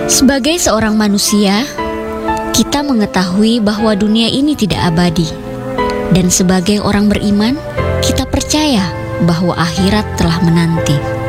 Sebagai seorang manusia, kita mengetahui bahwa dunia ini tidak abadi. Dan sebagai orang beriman, kita percaya bahwa akhirat telah menanti.